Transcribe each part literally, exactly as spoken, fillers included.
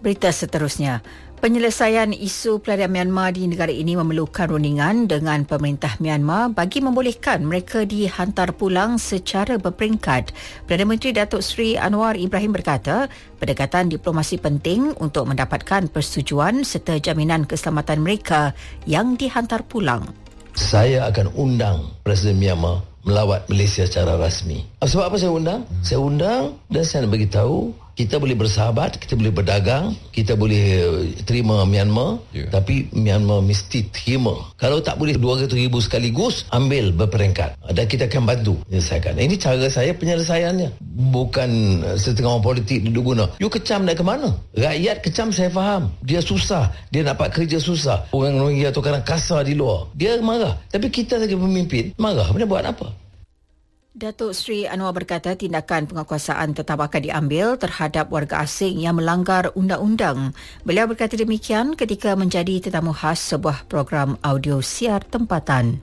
Berita seterusnya. Penyelesaian isu pelarian Myanmar di negara ini memerlukan rundingan dengan pemerintah Myanmar bagi membolehkan mereka dihantar pulang secara berperingkat. Perdana Menteri Datuk Seri Anwar Ibrahim berkata, pendekatan diplomasi penting untuk mendapatkan persetujuan serta jaminan keselamatan mereka yang dihantar pulang. Saya akan undang Presiden Myanmar melawat Malaysia secara rasmi. Sebab apa saya undang? Saya undang dan saya nak bagi tahu kita boleh bersahabat, kita boleh berdagang, kita boleh terima Myanmar, yeah. Tapi Myanmar mesti terima. Kalau tak boleh dua ratus ribu sekaligus, ambil berperingkat. Dan kita akan bantu menyelesaikan. Ini cara saya penyelesaiannya. Bukan setengah orang politik duduk guna. You kecam nak ke mana? Rakyat kecam saya faham. Dia susah. Dia dapat kerja susah. Orang Rohingya atau orang kasar di luar. Dia marah. Tapi kita sebagai pemimpin, marah. Benda buat apa? Datuk Seri Anwar berkata tindakan penguasaan tetap akan diambil terhadap warga asing yang melanggar undang-undang. Beliau berkata demikian ketika menjadi tetamu khas sebuah program audio siar tempatan.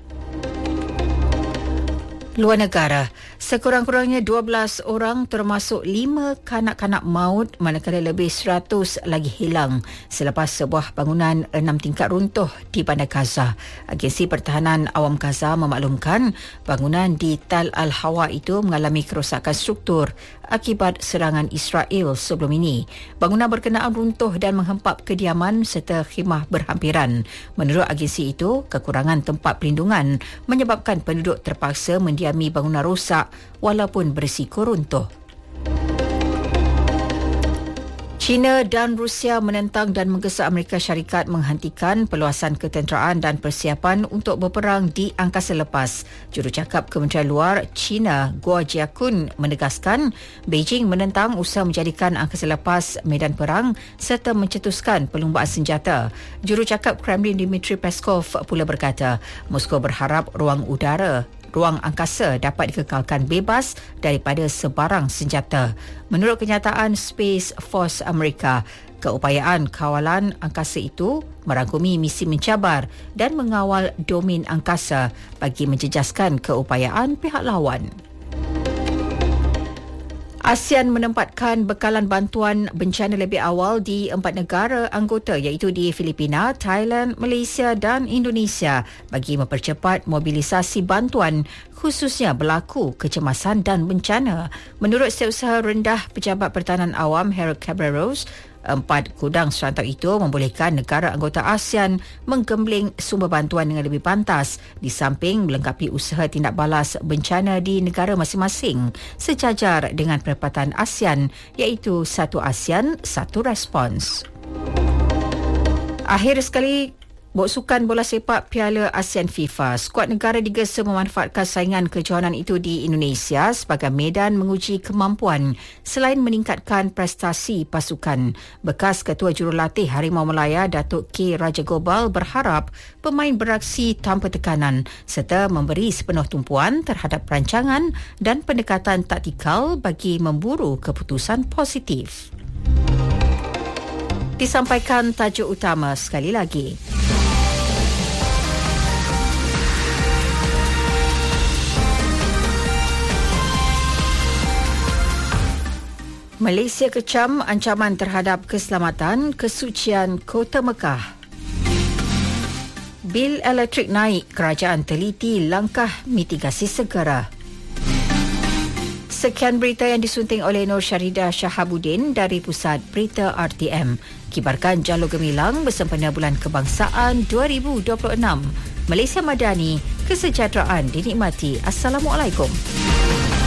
Luar negara, sekurang-kurangnya dua belas orang termasuk lima kanak-kanak maut manakala lebih seratus lagi hilang selepas sebuah bangunan enam tingkat runtuh di Bandar Gaza. Agensi Pertahanan Awam Gaza memaklumkan bangunan di Tal Al-Hawa itu mengalami kerosakan struktur akibat serangan Israel sebelum ini. Bangunan berkenaan runtuh dan menghempap kediaman serta khemah berhampiran. Menurut agensi itu, kekurangan tempat perlindungan menyebabkan penduduk terpaksa mendiami bangunan rosak walaupun berisiko runtuh. China dan Rusia menentang dan menggesa Amerika Syarikat menghentikan peluasan ketenteraan dan persiapan untuk berperang di angkasa lepas. Jurucakap Kementerian Luar China, Guo Jiakun, menegaskan Beijing menentang usaha menjadikan angkasa lepas medan perang serta mencetuskan perlumbaan senjata. Jurucakap Kremlin Dmitry Peskov pula berkata, Moskow berharap ruang udara ruang angkasa dapat dikekalkan bebas daripada sebarang senjata. Menurut kenyataan Space Force Amerika, keupayaan kawalan angkasa itu merangkumi misi mencabar dan mengawal domain angkasa bagi menjejaskan keupayaan pihak lawan. ASEAN menempatkan bekalan bantuan bencana lebih awal di empat negara anggota iaitu di Filipina, Thailand, Malaysia dan Indonesia bagi mempercepat mobilisasi bantuan khususnya berlaku kecemasan dan bencana. Menurut Setiausaha Rendah Pejabat Pertahanan Awam Harold Cabreros, empat gudang serantau itu membolehkan negara anggota ASEAN menggembling sumber bantuan dengan lebih pantas di samping melengkapi usaha tindak balas bencana di negara masing-masing sejajar dengan perempatan ASEAN iaitu satu ASEAN, satu respons. Akhir sekali, Boksukan bola sepak Piala ASEAN FIFA, skuad negara digesa memanfaatkan saingan kejohanan itu di Indonesia sebagai medan menguji kemampuan selain meningkatkan prestasi pasukan. Bekas Ketua Jurulatih Harimau Malaya Datuk K. Rajagopal berharap pemain beraksi tanpa tekanan serta memberi sepenuh tumpuan terhadap perancangan dan pendekatan taktikal bagi memburu keputusan positif. Disampaikan tajuk utama sekali lagi. Malaysia kecam ancaman terhadap keselamatan kesucian Kota Mekah. Bil elektrik naik, kerajaan teliti langkah mitigasi segera. Sekian berita yang disunting oleh Nur Syaridah Shahabuddin dari Pusat Berita R T M. Kibarkan Jalur Gemilang bersempena Bulan Kebangsaan dua ribu dua puluh enam. Malaysia Madani, kesejahteraan dinikmati. Assalamualaikum.